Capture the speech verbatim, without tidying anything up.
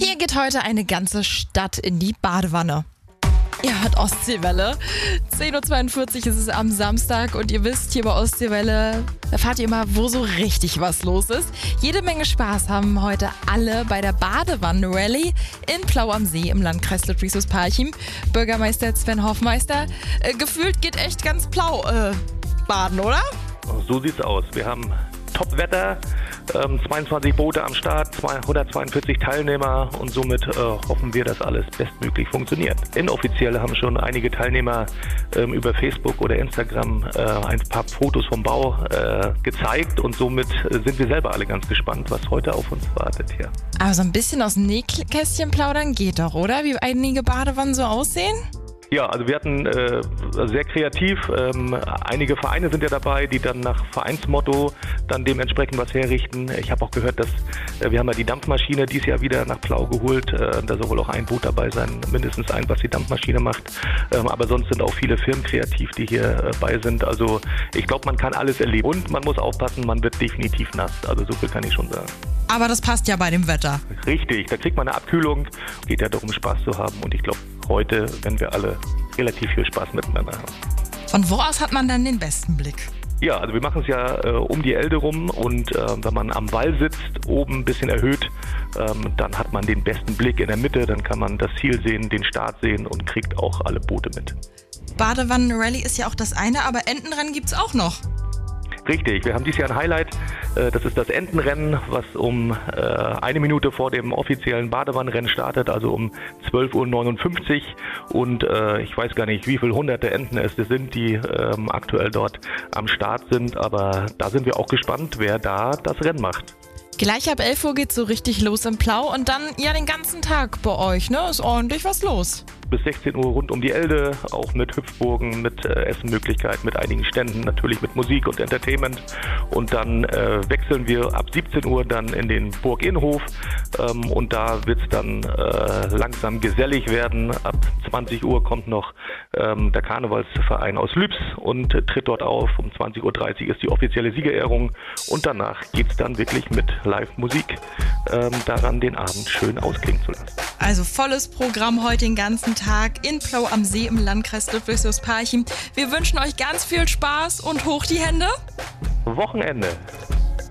Hier geht heute eine ganze Stadt in die Badewanne. Ihr hört Ostseewelle. zehn Uhr zweiundvierzig ist es am Samstag und ihr wisst, hier bei Ostseewelle erfahrt ihr immer, wo so richtig was los ist. Jede Menge Spaß haben heute alle bei der Badewannen-Rallye in Plau am See im Landkreis Ludwigshaus-Parchim. Bürgermeister Sven Hoffmeister, äh, gefühlt geht echt ganz Plau äh, baden, oder? So sieht's aus. Wir haben Top-Wetter, ähm, zweiundzwanzig Boote am Start, hundertzweiundvierzig Teilnehmer und somit äh, hoffen wir, dass alles bestmöglich funktioniert. Inoffiziell haben schon einige Teilnehmer ähm, über Facebook oder Instagram äh, ein paar Fotos vom Bau äh, gezeigt und somit äh, sind wir selber alle ganz gespannt, was heute auf uns wartet hier. Aber so ein bisschen aus dem Nähkästchen plaudern geht doch, oder? Wie einige Badewannen so aussehen? Ja, also wir hatten äh, sehr kreativ, ähm, einige Vereine sind ja dabei, die dann nach Vereinsmotto dann dementsprechend was herrichten. Ich habe auch gehört, dass äh, wir haben ja die Dampfmaschine dieses Jahr wieder nach Plau geholt. Äh, da soll wohl auch ein Boot dabei sein, mindestens ein, was die Dampfmaschine macht. Ähm, aber sonst sind auch viele Firmen kreativ, die hier äh, bei sind. Also ich glaube, man kann alles erleben. Und man muss aufpassen, man wird definitiv nass. Also so viel kann ich schon sagen. Aber das passt ja bei dem Wetter. Richtig, da kriegt man eine Abkühlung. Geht ja darum, Spaß zu haben. Und ich glaube, heute werden wir alle relativ viel Spaß miteinander haben. Von wo aus hat man dann den besten Blick? Ja, also wir machen es ja äh, um die Elde rum und äh, wenn man am Wall sitzt, oben ein bisschen erhöht, ähm, dann hat man den besten Blick in der Mitte, dann kann man das Ziel sehen, den Start sehen und kriegt auch alle Boote mit. Badewannen-Rallye ist ja auch das eine, aber Entenrennen gibt's auch noch. Richtig, wir haben dieses Jahr ein Highlight, das ist das Entenrennen, was um äh, eine Minute vor dem offiziellen Badewannenrennen startet, also um zwölf Uhr neunundfünfzig und äh, ich weiß gar nicht, wie viele hunderte Enten es sind, die ähm, aktuell dort am Start sind, aber da sind wir auch gespannt, wer da das Rennen macht. Gleich ab elf Uhr geht's so richtig los im Plau und dann ja den ganzen Tag bei euch, ne? Ist ordentlich was los. Bis sechzehn Uhr rund um die Elde, auch mit Hüpfburgen, mit äh, Essenmöglichkeiten, mit einigen Ständen, natürlich mit Musik und Entertainment. Und dann äh, wechseln wir ab siebzehn Uhr dann in den Burginnenhof ähm, und da wird es dann äh, langsam gesellig werden. Ab zwanzig Uhr kommt noch ähm, der Karnevalsverein aus Lübs und äh, tritt dort auf. Um zwanzig Uhr dreißig ist die offizielle Siegerehrung und danach geht es dann wirklich mit Live-Musik ähm, daran, den Abend schön ausklingen zu lassen. Also volles Programm heute den ganzen Tag in Plau am See im Landkreis Ludwigshaus-Parchim. Wir wünschen euch ganz viel Spaß und hoch die Hände. Wochenende.